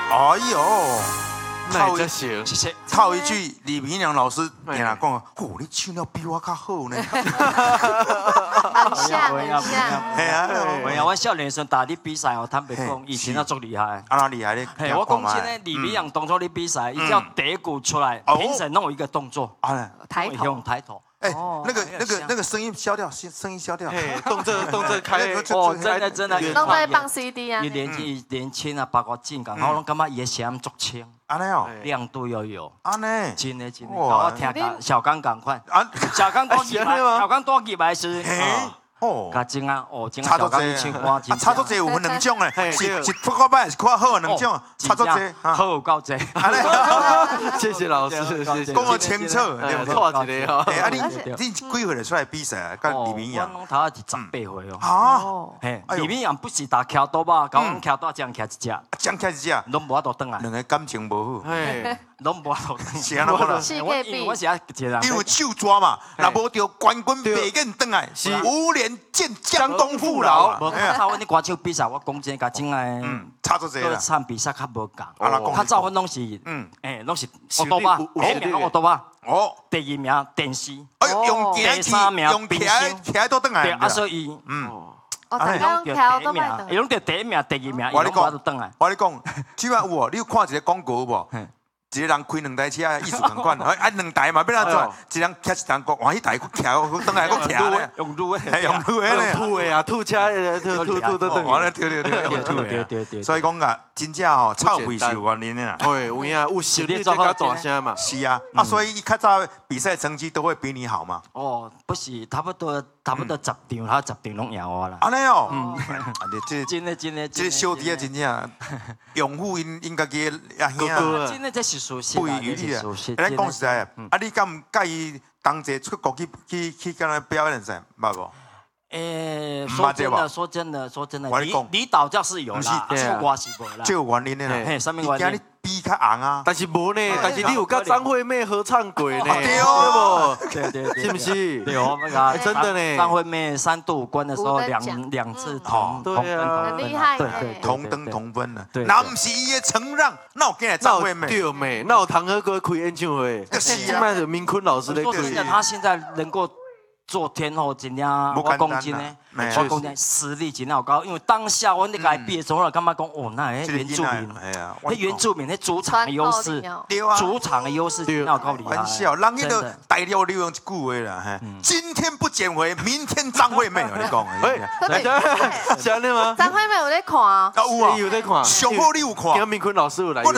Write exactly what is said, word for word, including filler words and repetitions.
哎呦， 那才行。 谢谢。 套一句李明阳老师跟他讲，哦，你唱了比我较好呢。 很像，很像。 系啊， 我呀，我少年时打的比赛哦，坦白讲，以前啊足厉害。 啊，哪厉害咧？ 嘿，我讲真诶，李明阳当初的比赛，一只要第一股出来，评审弄一个动作， 抬头， 抬头。 哎，那个、那个、那个声音消掉，声声音消掉。 嘿，动这动这开， 哦，真的真的。 弄在放 C D 啊。 伊年纪年轻啊，包括进港，我拢感觉伊的声音足清。 安尼哦， 亮度又有。 安尼， 真的真的。我听个小刚赶快。 啊， 小刚多入来，小刚多入来是。 哦， 甲真啊，哦，真啊，小刚唱歌真。 差足济有分两种诶，是是不看歹是看好两种，差足济。 好有够济。 谢谢老师，谢谢。 讲个清楚， 错一个哦。 哎，啊你你几岁就出来比赛啊？跟李明阳。 我拢头是十八岁哦。 啊， 嘿，李明阳不是打桥多吧？甲我桥多将徛一只， 将徛一只， 拢无法度转来。 两个感情无好。 嘿。 拢无法度转。 是安怎讲啦？ 我因为我是啊一个人。 因为手抓嘛，若无着冠军袂瘾转来，是无脸见江东父老。 无较早阮咧歌手比赛，我讲真，甲真诶， 差足济啦。 唱比赛较无共。较早阮拢是，嗯，诶，拢是奥多巴，第一名奥多巴，哦，第二名电视， 哎，用第三名用起来起来都转来。 啊，所以，嗯， 哦，大家拢跳都卖伊拢着第一名、第二名， 我咧讲，我咧讲，即摆有哦，你有看一个广告有无？一个人开两台车，意思同款，啊两台嘛，要安怎？一人骑一台，哇，迄台佫骑，佫转来佫骑咧， 用撸的， 系用撸的咧， 吐的啊，吐车，吐吐吐都等。 完了，对对对对对对。 所以讲啊，真正吼，臭屁是有原因的啦。 对，有影，有实力才较大声嘛。 是啊，啊，所以伊较早比赛成绩都会比你好嘛。 哦，不是，差不多差不多十场，他十场拢赢我啦。 安尼哦，嗯，这真的真的， 这个小弟啊，真正拥护因因家己阿兄啊，真的这是属实。 不遗余力啊！咱讲实在，啊，你敢唔介意当者出国去去去跟他表演噻？捌无？ 诶，说真的，说真的，说真的，离离岛教是有啦，出国是无啦。 就有原因的啦。 嘿，什么原因？ 比较红啊， 但是无呢，但是你有跟张惠妹合唱过呢， 对哦， 对对对， 是不是？ 对哦，那个真的呢。 张惠妹三度五关的时候，两两次同同对啊， 很厉害， 对对， 同登同分了。那不是伊的承让，那我跟来张惠妹， 对妹，那有唐哥哥开演唱会， 是啊，是明坤老师的。 说真的，他现在能够做天后，真正我讲真的。我讲真，实力真好高，因为当下我那个比的时候，我感觉讲哦，那迄原住民，迄原住民，迄主场的优势，主场的优势真好高厉害。 玩笑，人迄个大陆流用一句话啦，今天不减肥，明天张惠妹，我你讲， 哎，是安尼吗？ 张惠妹有在看啊， 有啊， 有在看， 上好你有看， 今明坤老师有来， 我就